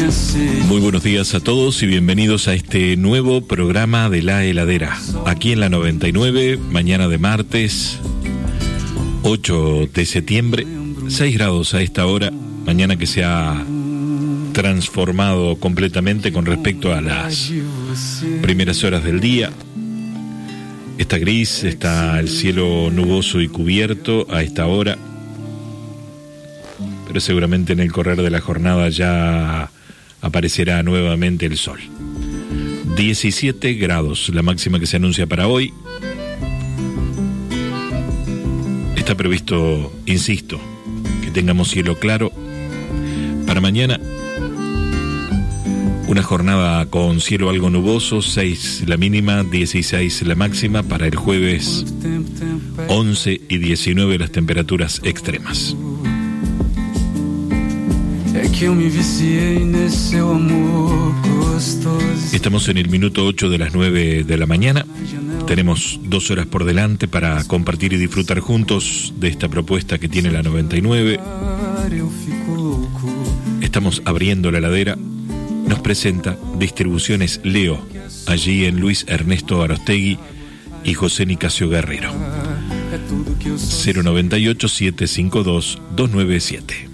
Muy buenos días a todos y bienvenidos a este nuevo programa de La Heladera, aquí en la 99, mañana de martes 8 de septiembre, 6 grados a esta hora, mañana que se ha transformado completamente con respecto a las primeras horas del día. Está gris, está el cielo nuboso y cubierto a esta hora, pero seguramente en el correr de la jornada ya aparecerá nuevamente el sol. 17 grados, la máxima que se anuncia para hoy. Está previsto, insisto, que tengamos cielo claro para mañana. Una jornada con cielo algo nuboso, 6 la mínima, 16 la máxima. Para el jueves 11 y 19 las temperaturas extremas. Estamos en el minuto 8 de las 9 de la mañana. Tenemos 2 horas por delante para compartir y disfrutar juntos de esta propuesta que tiene la 99. Estamos abriendo la heladera. Nos presenta Distribuciones Leo, allí en Luis Ernesto Arostegui y José Nicasio Guerrero. 098-752-297.